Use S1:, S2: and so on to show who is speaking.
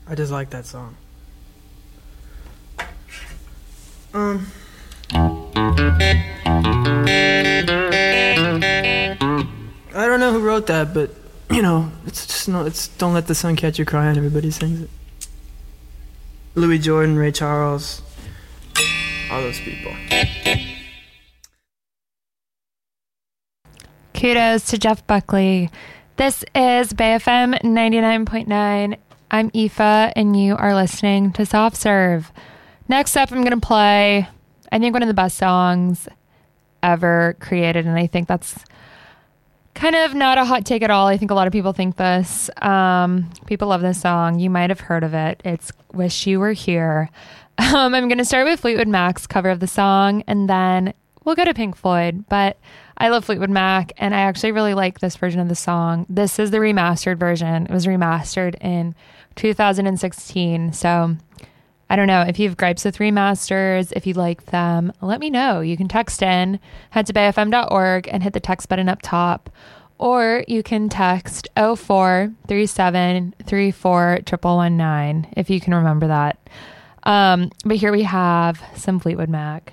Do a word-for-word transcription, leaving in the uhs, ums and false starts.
S1: I just like that song. Um. I don't know who wrote that, but you know, it's just no. It's "Don't Let the Sun Catch You Crying." Everybody sings it. Louis Jordan, Ray Charles, all those people.
S2: Kudos to Jeff Buckley. This is Bay F M ninety-nine point nine. I'm Aoife, and you are listening to Soft Serve. Next up, I'm going to play, I think, one of the best songs ever created, and I think that's kind of not a hot take at all. I think a lot of people think this. Um, people love this song. You might have heard of it. It's Wish You Were Here. Um, I'm going to start with Fleetwood Mac's cover of the song, and then we'll go to Pink Floyd, but I love Fleetwood Mac, and I actually really like this version of the song. This is the remastered version. It was remastered in two thousand sixteen, so I don't know. If you have gripes with remasters, if you like them, let me know. You can text in, head to bay f m dot org and hit the text button up top, or you can text oh four three seven three four one one one nine if you can remember that. Um, but here we have some Fleetwood Mac.